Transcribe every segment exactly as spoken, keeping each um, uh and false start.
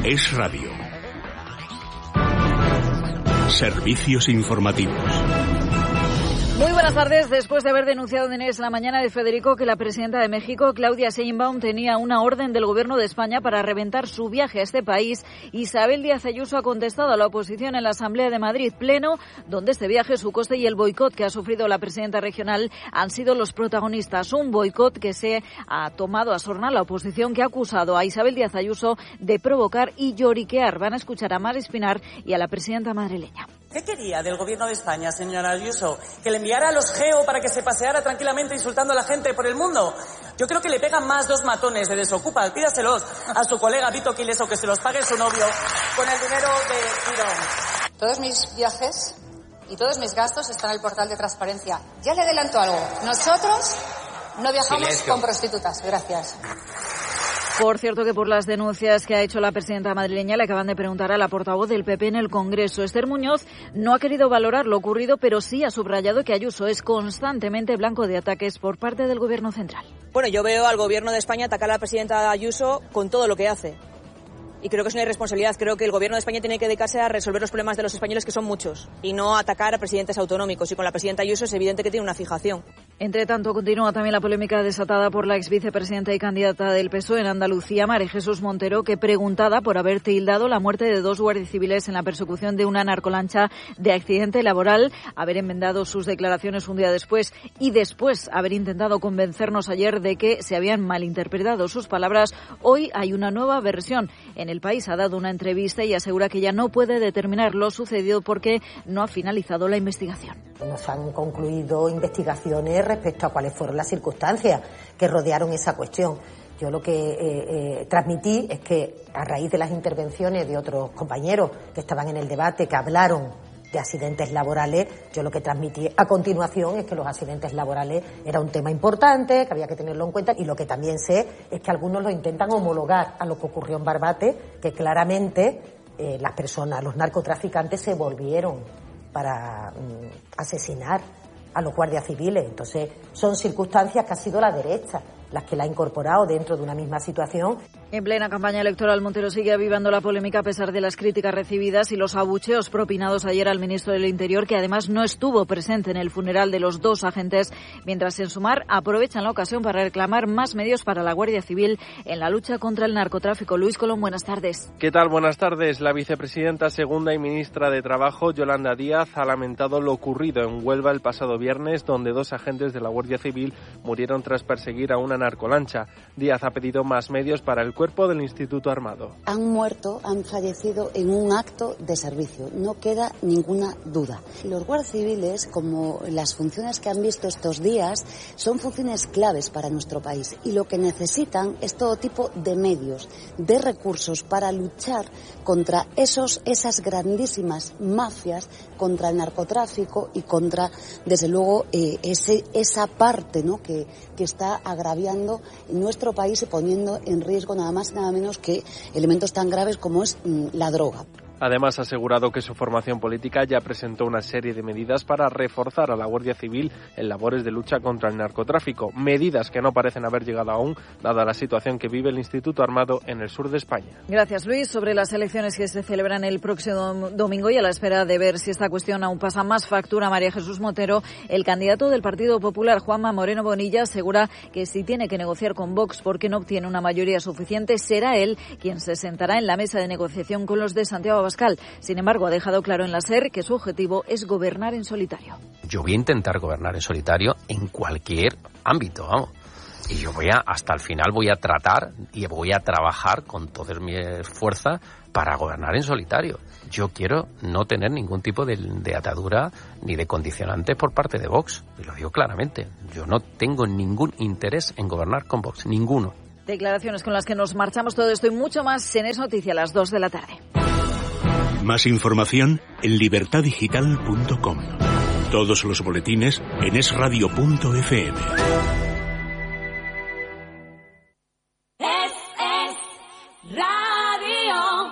Es Radio. Servicios informativos. Muy buenas tardes. Después de haber denunciado en Es la Mañana de Federico que la presidenta de México, Claudia Sheinbaum, tenía una orden del Gobierno de España para reventar su viaje a este país, Isabel Díaz Ayuso ha contestado a la oposición en la Asamblea de Madrid, pleno donde este viaje, su coste y el boicot que ha sufrido la presidenta regional han sido los protagonistas. Un boicot que se ha tomado a sorna la oposición, que ha acusado a Isabel Díaz Ayuso de provocar y lloriquear. Van a escuchar a Mar Espinar y a la presidenta madrileña. ¿Qué quería del Gobierno de España, señora Ayuso? ¿Que le enviara a los Geo para que se paseara tranquilamente insultando a la gente por el mundo? Yo creo que le pegan más dos matones de Desocupa. Pídaselos a su colega Vito Quiles o que se los pague su novio con el dinero de Tirón. Todos mis viajes y todos mis gastos están en el portal de transparencia. Ya le adelanto algo. Nosotros no viajamos Silencio. con prostitutas. Gracias. Por cierto, que por las denuncias que ha hecho la presidenta madrileña le acaban de preguntar a la portavoz del P P en el Congreso. Esther Muñoz no ha querido valorar lo ocurrido, pero sí ha subrayado que Ayuso es constantemente blanco de ataques por parte del Gobierno central. Bueno, yo veo al Gobierno de España atacar a la presidenta Ayuso con todo lo que hace. Y creo que es una irresponsabilidad. Creo que el Gobierno de España tiene que dedicarse a resolver los problemas de los españoles, que son muchos, y no atacar a presidentes autonómicos. Y con la presidenta Ayuso es evidente que tiene una fijación. Entre tanto, continúa también la polémica desatada por la ex vicepresidenta y candidata del P S O E en Andalucía, María Jesús Montero, que, preguntada por haber tildado la muerte de dos guardias civiles en la persecución de una narcolancha de accidente laboral, haber enmendado sus declaraciones un día después y después haber intentado convencernos ayer de que se habían malinterpretado sus palabras, hoy hay una nueva versión. En el País ha dado una entrevista y asegura que ya no puede determinar lo sucedido porque no ha finalizado la investigación. Nos han concluido investigaciones respecto a cuáles fueron las circunstancias que rodearon esa cuestión. Yo lo que eh, eh, transmití es que a raíz de las intervenciones de otros compañeros que estaban en el debate, que hablaron de accidentes laborales, yo lo que transmití a continuación es que los accidentes laborales era un tema importante, que había que tenerlo en cuenta, y lo que también sé es que algunos lo intentan homologar a lo que ocurrió en Barbate, que claramente eh, las personas, los narcotraficantes se volvieron para mm, asesinar a los guardias civiles. Entonces son circunstancias que ha sido la derecha las que la ha incorporado dentro de una misma situación. En plena campaña electoral, Montero sigue avivando la polémica a pesar de las críticas recibidas y los abucheos propinados ayer al ministro del Interior, que además no estuvo presente en el funeral de los dos agentes, mientras en Sumar aprovechan la ocasión para reclamar más medios para la Guardia Civil en la lucha contra el narcotráfico. Luis Colón, buenas tardes. ¿Qué tal? Buenas tardes. La vicepresidenta segunda y ministra de Trabajo, Yolanda Díaz, ha lamentado lo ocurrido en Huelva el pasado viernes, donde dos agentes de la Guardia Civil murieron tras perseguir a una narcolancha. Díaz ha pedido más medios para el cuerpo del Instituto Armado. Han muerto, han fallecido en un acto de servicio, no queda ninguna duda. Los guardias civiles, como las funciones que han visto estos días, son funciones claves para nuestro país y lo que necesitan es todo tipo de medios, de recursos para luchar contra esos, esas grandísimas mafias, contra el narcotráfico y contra, desde luego, eh, ese, esa parte, ¿no?, que, que está agraviando nuestro país y poniendo en riesgo nada más y nada menos que elementos tan graves como es mm, la droga. Además, ha asegurado que su formación política ya presentó una serie de medidas para reforzar a la Guardia Civil en labores de lucha contra el narcotráfico, medidas que no parecen haber llegado aún, dada la situación que vive el Instituto Armado en el sur de España. Gracias, Luis. Sobre las elecciones que se celebran el próximo domingo y a la espera de ver si esta cuestión aún pasa más factura a María Jesús Montero, el candidato del Partido Popular, Juanma Moreno Bonilla, asegura que si tiene que negociar con Vox porque no obtiene una mayoría suficiente, será él quien se sentará en la mesa de negociación con los de Santiago Abascal. Sin embargo, ha dejado claro en la SER que su objetivo es gobernar en solitario. Yo voy a intentar gobernar en solitario en cualquier ámbito, vamos. Y yo voy a, hasta el final voy a tratar y voy a trabajar con toda mi fuerza para gobernar en solitario. Yo quiero no tener ningún tipo de, de atadura ni de condicionante por parte de Vox. Y lo digo claramente. Yo no tengo ningún interés en gobernar con Vox, ninguno. Declaraciones con las que nos marchamos. Todo esto y mucho más en Es Noticia a las dos de la tarde. Más información en libertad digital punto com. Todos los boletines en es radio punto efe eme. Es, es radio.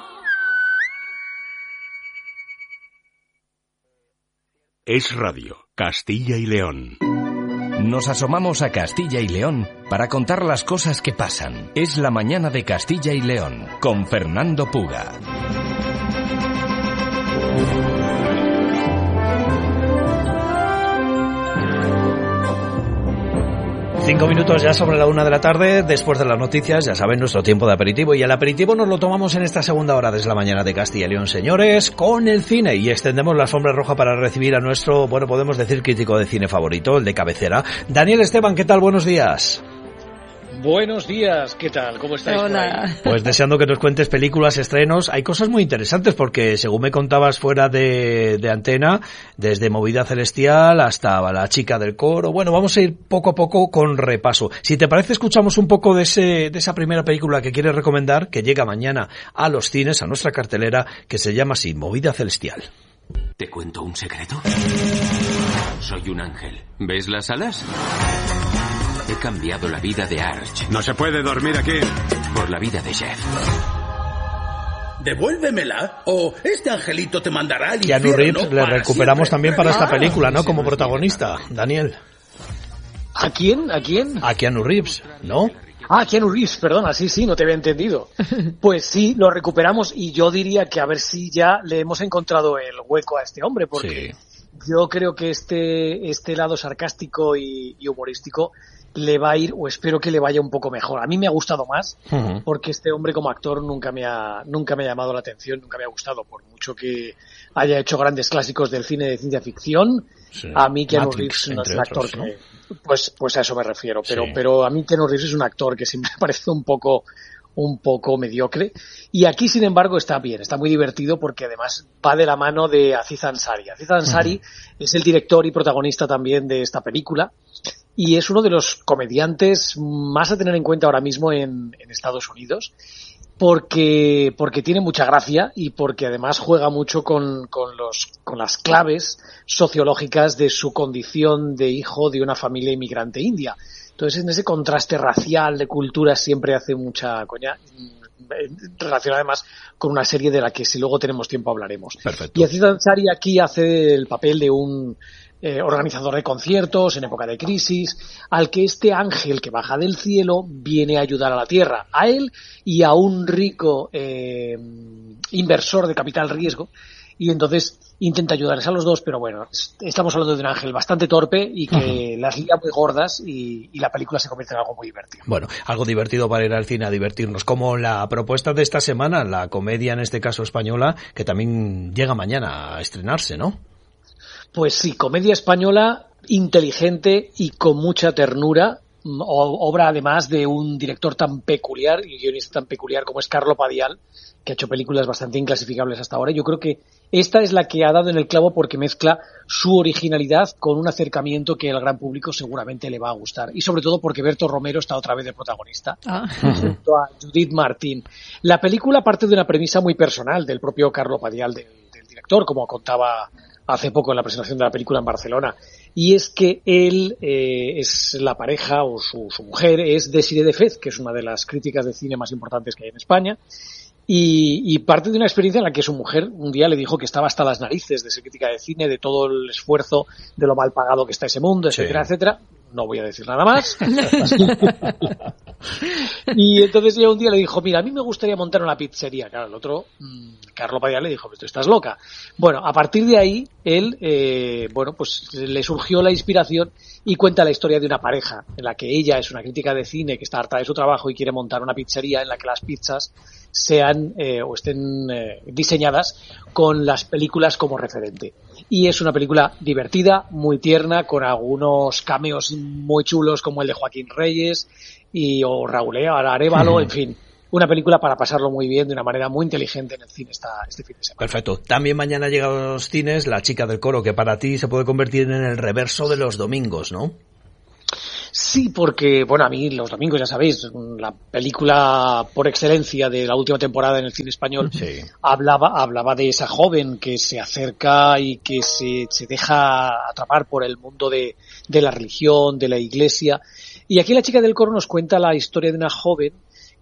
Es Radio, Castilla y León. nos asomamos a Castilla y León para contar las cosas que pasan. Es la mañana de Castilla y León, con Fernando Puga. Cinco minutos ya sobre la una de la tarde, después de las noticias, ya saben, nuestro tiempo de aperitivo. Y el aperitivo nos lo tomamos en esta segunda hora de la mañana de Castilla y León, señores, con el cine. Y extendemos la alfombra roja para recibir a nuestro, bueno, podemos decir crítico de cine favorito, el de cabecera. Daniel Esteban, ¿qué tal? Buenos días. Buenos días, ¿qué tal? ¿Cómo estáis? Hola. Pues deseando que nos cuentes películas, estrenos. Hay cosas muy interesantes porque, según me contabas fuera de, de antena, desde Movida Celestial hasta La chica del coro. Bueno, vamos a ir poco a poco con repaso. Si te parece, escuchamos un poco de ese de esa primera película que quieres recomendar, que llega mañana a los cines, a nuestra cartelera, que se llama así, Movida Celestial. ¿Te cuento un secreto? Soy un ángel. ¿Ves las alas? He cambiado la vida de Arch. No se puede dormir aquí. Por la vida de Jeff. Devuélvemela o este angelito te mandará al infierno. Keanu Reeves le recuperamos siempre. también para esta película, ¿no? Como protagonista, Daniel. ¿A quién? ¿A quién? A Keanu Reeves, ¿no? Ah, Keanu Reeves, perdona, sí, sí, no te había entendido. Pues sí, lo recuperamos y yo diría que a ver si ya le hemos encontrado el hueco a este hombre, porque sí. Yo creo que este, este lado sarcástico y, y humorístico le va a ir, o espero que le vaya un poco mejor. A mí me ha gustado más, uh-huh. porque este hombre como actor nunca me ha nunca me ha llamado la atención, nunca me ha gustado, por mucho que haya hecho grandes clásicos del cine de ciencia ficción. Sí. A mí Keanu Reeves no es un actor otros, ¿no? que... Pues, pues a eso me refiero, pero, sí. pero a mí Keanu Reeves es un actor que siempre me parece un poco... un poco mediocre, y aquí sin embargo está bien, está muy divertido porque además va de la mano de Aziz Ansari. Aziz Ansari uh-huh. es el director y protagonista también de esta película y es uno de los comediantes más a tener en cuenta ahora mismo en, en Estados Unidos porque porque tiene mucha gracia y porque además juega mucho con, con los con las claves sociológicas de su condición de hijo de una familia inmigrante india. Entonces, en ese contraste racial de culturas siempre hace mucha coña, relacionada además con una serie de la que si luego tenemos tiempo hablaremos. Perfecto. Y Aziz Ansari aquí hace el papel de un eh, organizador de conciertos en época de crisis, al que este ángel que baja del cielo viene a ayudar a la tierra, a él y a un rico eh, inversor de capital riesgo. Y entonces intenta ayudarles a los dos, pero bueno, estamos hablando de un ángel bastante torpe y que uh-huh. las lía muy gordas y, y la película se convierte en algo muy divertido. Bueno, algo divertido para ir al cine a divertirnos, como la propuesta de esta semana, la comedia en este caso española, que también llega mañana a estrenarse, ¿no? Pues sí, comedia española inteligente y con mucha ternura, obra además de un director tan peculiar y guionista tan peculiar como es Carlo Padial, que ha hecho películas bastante inclasificables hasta ahora. Yo creo que esta es la que ha dado en el clavo porque mezcla su originalidad con un acercamiento que al gran público seguramente le va a gustar. Y sobre todo porque Berto Romero está otra vez de protagonista, ah. junto a Judith Martín. La película parte de una premisa muy personal del propio Carlo Padial, del, del director, como contaba hace poco en la presentación de la película en Barcelona. Y es que él eh, es la pareja, o su, su mujer, es Desirée de Fez, que es una de las críticas de cine más importantes que hay en España. Y, y parte de una experiencia en la que su mujer un día le dijo que estaba hasta las narices de ser crítica de cine, de todo el esfuerzo, de lo mal pagado que está ese mundo, etcétera, sí. etcétera. No voy a decir nada más. Y entonces ella un día le dijo, mira, a mí me gustaría montar una pizzería. Claro, el otro, mmm, Carlo Padial, le dijo, pero tú estás loca. Bueno, a partir de ahí, él, eh, bueno, pues le surgió la inspiración y cuenta la historia de una pareja en la que ella es una crítica de cine que está harta de su trabajo y quiere montar una pizzería en la que las pizzas sean eh, o estén eh, diseñadas con las películas como referente. Y es una película divertida, muy tierna, con algunos cameos muy chulos como el de Joaquín Reyes y o Raúl Arévalo, en fin. Una película para pasarlo muy bien de una manera muy inteligente en el cine esta, este fin de semana. Perfecto. También mañana llega a los cines La chica del coro, que para ti se puede convertir en el reverso de los domingos, ¿no? Sí, porque, bueno, a mí los domingos, ya sabéis, la película por excelencia de la última temporada en el cine español, sí. hablaba hablaba de esa joven que se acerca y que se, se deja atrapar por el mundo de, de la religión, de la iglesia. Y aquí La chica del coro nos cuenta la historia de una joven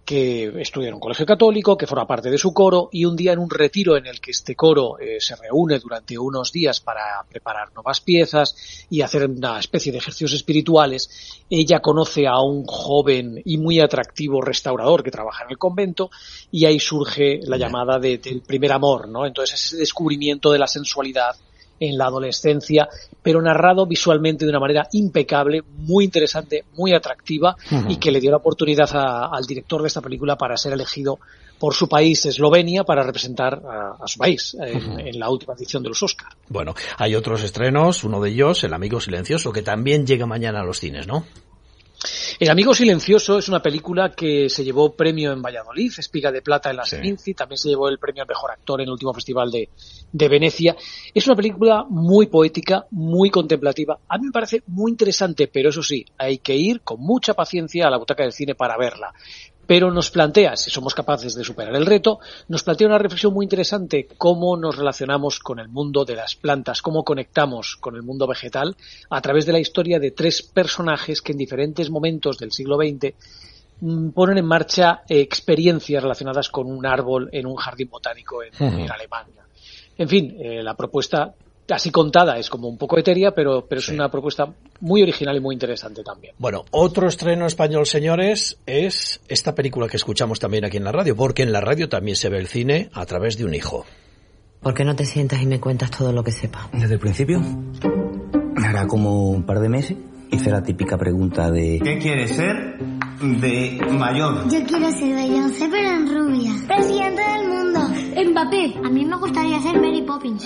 que estudia en un colegio católico, que forma parte de su coro, y un día en un retiro en el que este coro eh, se reúne durante unos días para preparar nuevas piezas y hacer una especie de ejercicios espirituales, ella conoce a un joven y muy atractivo restaurador que trabaja en el convento, y ahí surge la llamada de, del primer amor, ¿no? Entonces ese descubrimiento de la sensualidad en la adolescencia, pero narrado visualmente de una manera impecable, muy interesante, muy atractiva, uh-huh. y que le dio la oportunidad a, al director de esta película para ser elegido por su país, Eslovenia, para representar a, a su país en, uh-huh. en la última edición de los Oscar. Bueno, hay otros estrenos, uno de ellos, El amigo silencioso, que también llega mañana a los cines, ¿no? El amigo silencioso es una película que se llevó premio en Valladolid, Espiga de Plata en la Seminci, sí. También se llevó el premio al mejor actor en el último festival de, de Venecia. Es una película muy poética, muy contemplativa. A mí me parece muy interesante, pero eso sí, hay que ir con mucha paciencia a la butaca del cine para verla. Pero nos plantea, si somos capaces de superar el reto, nos plantea una reflexión muy interesante, cómo nos relacionamos con el mundo de las plantas, cómo conectamos con el mundo vegetal a través de la historia de tres personajes que en diferentes momentos del siglo veinte mmm, ponen en marcha eh, experiencias relacionadas con un árbol en un jardín botánico en, uh-huh. en Alemania. En fin, eh, la propuesta así contada es como un poco etérea, pero, pero es sí. una propuesta muy original y muy interesante también. Bueno, otro estreno español, señores, es esta película que escuchamos también aquí en la radio, porque en la radio también se ve el cine a través de un hijo. ¿Por qué no te sientas y me cuentas todo lo que sepas? Desde el principio, hará como un par de meses, hice la típica pregunta de... ¿Qué quieres ser de mayor? Yo quiero ser Beyoncé, pero en rubia. Presidente del mundo. Mbappé. A mí me gustaría ser Mary Poppins.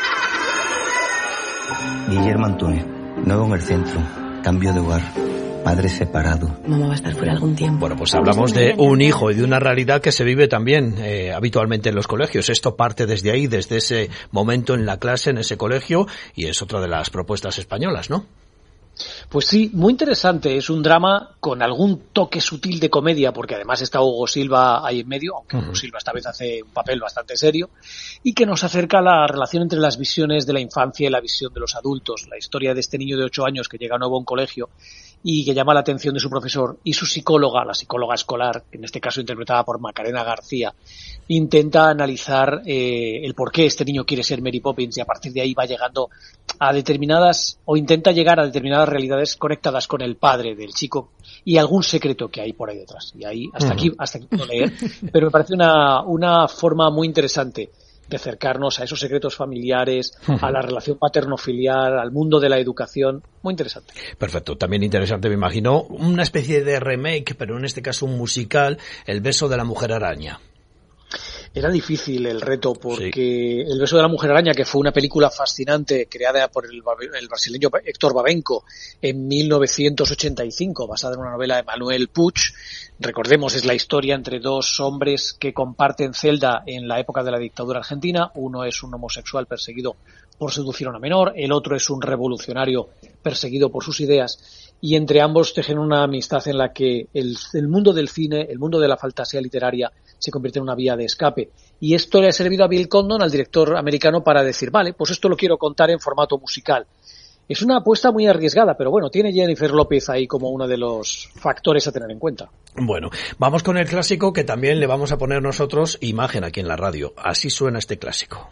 Guillermo Antúnez, nuevo en el centro, cambio de hogar, padre separado. Mamá va a estar fuera algún tiempo. Bueno, pues hablamos de un hijo y de una realidad que se vive también eh, habitualmente en los colegios. Esto parte desde ahí, desde ese momento en la clase, en ese colegio, y es otra de las propuestas españolas, ¿no? Pues sí, muy interesante. Es un drama con algún toque sutil de comedia, porque además está Hugo Silva ahí en medio, aunque uh-huh. Hugo Silva esta vez hace un papel bastante serio, y que nos acerca a la relación entre las visiones de la infancia y la visión de los adultos. La historia de este niño de ocho años que llega nuevo a un colegio y que llama la atención de su profesor, y su psicóloga, la psicóloga escolar, en este caso interpretada por Macarena García, intenta analizar eh, el por qué este niño quiere ser Mary Poppins, y a partir de ahí va llegando a determinadas, o intenta llegar a determinadas realidades conectadas con el padre del chico y algún secreto que hay por ahí detrás. Y ahí, hasta aquí, hasta aquí puedo leer, pero me parece una, una forma muy interesante de acercarnos a esos secretos familiares, a la relación paterno-filial, al mundo de la educación. Muy interesante. Perfecto. También interesante, me imagino, una especie de remake, pero en este caso un musical, El beso de la mujer araña. Era difícil el reto porque sí. El beso de la mujer araña, que fue una película fascinante creada por el, el brasileño Héctor Babenco en mil novecientos ochenta y cinco, basada en una novela de Manuel Puig. Recordemos, es la historia entre dos hombres que comparten celda en la época de la dictadura argentina. Uno es un homosexual perseguido por seducir a una menor, el otro es un revolucionario perseguido por sus ideas, y entre ambos tejen una amistad en la que el, el mundo del cine, el mundo de la fantasía literaria, se convierte en una vía de escape. Y esto le ha servido a Bill Condon, al director americano, para decir, vale, pues esto lo quiero contar en formato musical. Es una apuesta muy arriesgada, pero bueno, tiene Jennifer López ahí como uno de los factores a tener en cuenta. Bueno, vamos con el clásico, que también le vamos a poner nosotros imagen aquí en la radio. Así suena este clásico.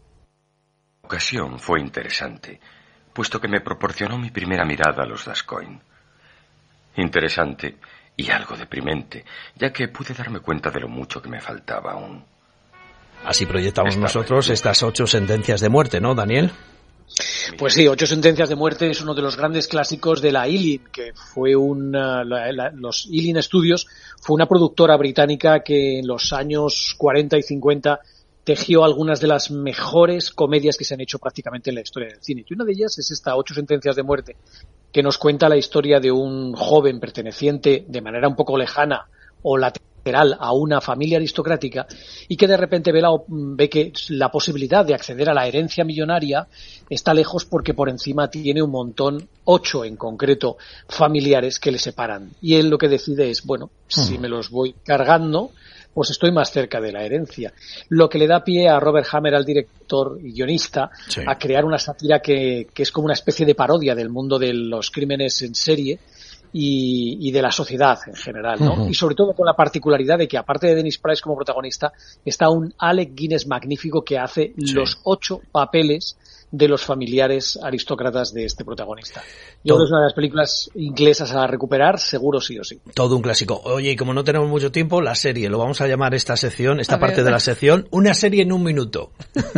La ocasión fue interesante, puesto que me proporcionó mi primera mirada a los Gascoigne. Interesante y algo deprimente, ya que pude darme cuenta de lo mucho que me faltaba aún. Así proyectamos Esta nosotros vez. estas ocho sentencias de muerte, ¿no, Daniel? Pues sí, Ocho sentencias de muerte es uno de los grandes clásicos de la Ealing, que fue una, la, la, los Ealing Studios fue una productora británica que en los años cuarenta y cincuenta tejió algunas de las mejores comedias que se han hecho prácticamente en la historia del cine. Y una de ellas es esta Ocho sentencias de muerte, que nos cuenta la historia de un joven perteneciente de manera un poco lejana o lateral a una familia aristocrática, y que de repente ve, la, ve que la posibilidad de acceder a la herencia millonaria está lejos, porque por encima tiene un montón, ocho en concreto, familiares que le separan. Y él lo que decide es, bueno, uh-huh. si me los voy cargando, pues estoy más cerca de la herencia. Lo que le da pie a Robert Hammer, al director y guionista, sí. a crear una sátira que, que es como una especie de parodia del mundo de los crímenes en serie, y, y de la sociedad en general, ¿no? Uh-huh. Y sobre todo con la particularidad de que aparte de Dennis Price como protagonista, está un Alec Guinness magnífico que hace sí. los ocho papeles de los familiares aristócratas de este protagonista. Yo creo que es una de las películas inglesas a recuperar, seguro sí o sí. Todo un clásico. Oye, y como no tenemos mucho tiempo, la serie, lo vamos a llamar esta sección, esta a parte ver. de la sección, una serie en un minuto.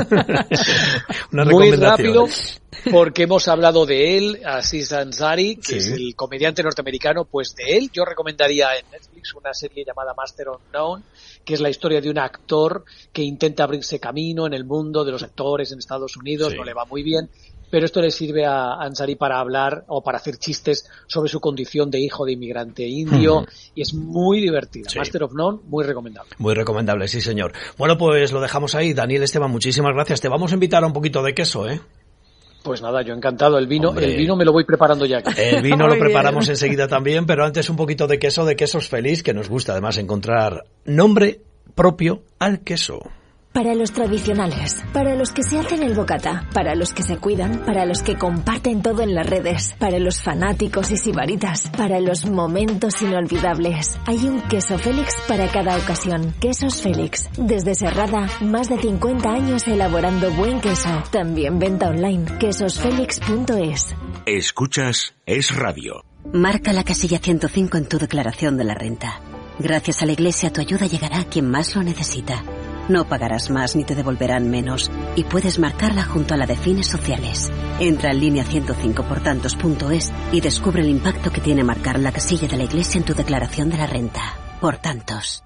Una Muy rápido, porque hemos hablado de él, Aziz Ansari, que sí. es el comediante norteamericano, pues de él yo recomendaría en Netflix una serie llamada Master Unknown, que es la historia de un actor que intenta abrirse camino en el mundo de los actores en Estados Unidos, sí. no le va muy bien, pero esto le sirve a Ansari para hablar o para hacer chistes sobre su condición de hijo de inmigrante indio, uh-huh. y es muy divertida. Sí. Master of None, muy recomendable. Muy recomendable, sí señor. Bueno, pues lo dejamos ahí. Daniel Esteban, muchísimas gracias. Te vamos a invitar a un poquito de queso, ¿eh? Pues nada, yo encantado. El vino, Hombre. el vino me lo voy preparando ya. El vino lo preparamos enseguida también, pero antes un poquito de queso, de Quesos Félix, que nos gusta además encontrar nombre propio al queso. Para los tradicionales, para los que se hacen el bocata, para los que se cuidan, para los que comparten todo en las redes, para los fanáticos y sibaritas, para los momentos inolvidables. Hay un queso Félix para cada ocasión. Quesos Félix. Desde Serrada, más de cincuenta años elaborando buen queso. También venta online. quesos félix punto es. Escuchas Es Radio. Marca la casilla ciento cinco en tu declaración de la renta. Gracias a la Iglesia, tu ayuda llegará a quien más lo necesita. No pagarás más ni te devolverán menos y puedes marcarla junto a la de fines sociales. Entra en línea ciento cinco por tantos punto es y descubre el impacto que tiene marcar la casilla de la Iglesia en tu declaración de la renta. Por tantos.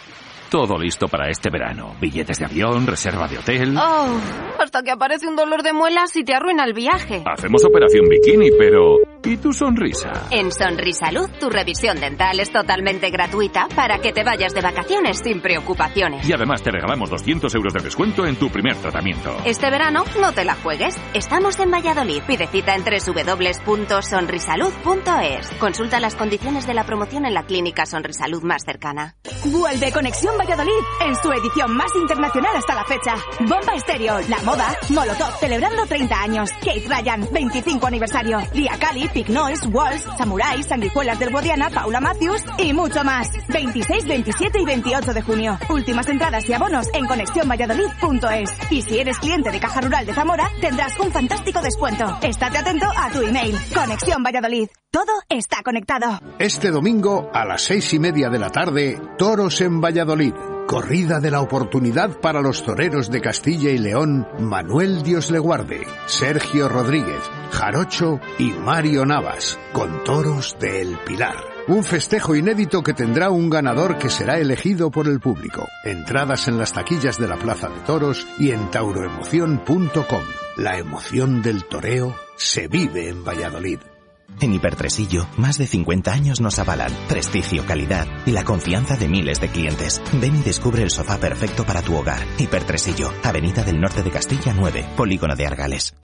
Todo listo para este verano. Billetes de avión, reserva de hotel... Oh, hasta que aparece un dolor de muelas y te arruina el viaje. Hacemos operación bikini, pero... ¿y tu sonrisa? En Sonrisalud, tu revisión dental es totalmente gratuita para que te vayas de vacaciones sin preocupaciones. Y además te regalamos doscientos euros de descuento en tu primer tratamiento. Este verano, no te la juegues. Estamos en Valladolid. Pide cita en doble u doble u doble u punto sonrisalud punto es. Consulta las condiciones de la promoción en la clínica Sonrisalud más cercana. Vuelve Conexión Valladolid en su edición más internacional hasta la fecha. Bomba Estéreo, La Moda, Molotov celebrando treinta años, Kate Ryan, veinticinco aniversario, Lia Cali, Big Noise, Walls, Samurai, Sanguijuelas del Guadiana, Paula Matthews y mucho más. veintiséis, veintisiete y veintiocho de junio. Últimas entradas y abonos en conexión valladolid punto es. Y si eres cliente de Caja Rural de Zamora, tendrás un fantástico descuento. Estate atento a tu email. Conexión Valladolid. Todo está conectado. Este domingo a las seis y media de la tarde, Toros en Valladolid. Corrida de la oportunidad para los toreros de Castilla y León, Manuel Dios le guarde, Sergio Rodríguez, Jarocho y Mario Navas, con toros de El Pilar. Un festejo inédito que tendrá un ganador que será elegido por el público. Entradas en las taquillas de la Plaza de Toros y en tauroemoción punto com. La emoción del toreo se vive en Valladolid. En Hipertresillo, más de cincuenta años nos avalan prestigio, calidad y la confianza de miles de clientes. Ven y descubre el sofá perfecto para tu hogar. Hipertresillo, Avenida del Norte de Castilla nueve, Polígono de Argales.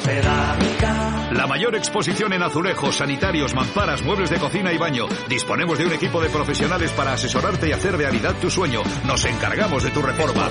La mayor exposición en azulejos, sanitarios, mamparas, muebles de cocina y baño. Disponemos de un equipo de profesionales para asesorarte y hacer realidad tu sueño. Nos encargamos de tu reforma.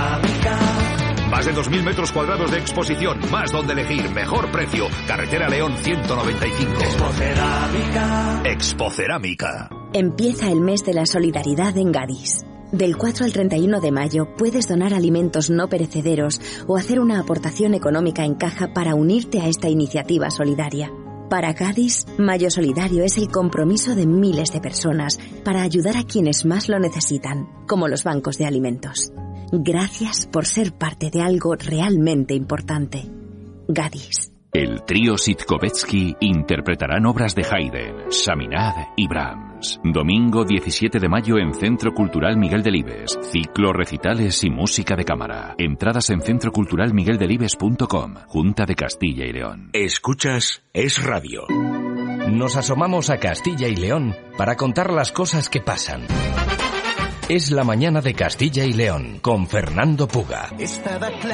Más de dos mil metros cuadrados de exposición, más donde elegir, mejor precio. Carretera León ciento noventa y cinco. Expocerámica. Expocerámica. Empieza el mes de la solidaridad en Gadis. Del cuatro al treinta y uno de mayo puedes donar alimentos no perecederos o hacer una aportación económica en caja para unirte a esta iniciativa solidaria. Para Gadis, Mayo Solidario es el compromiso de miles de personas para ayudar a quienes más lo necesitan, como los bancos de alimentos. Gracias por ser parte de algo realmente importante. Gadis. El trío Sitkovetsky interpretarán obras de Haydn, Chaminade y Brahms. Domingo diecisiete de mayo en Centro Cultural Miguel Delibes. Ciclo, recitales y música de cámara. Entradas en centro cultural miguel delibes punto com. Junta de Castilla y León. Escuchas Es Radio. Nos asomamos a Castilla y León para contar las cosas que pasan. Es la mañana de Castilla y León con Fernando Puga. Estaba claro.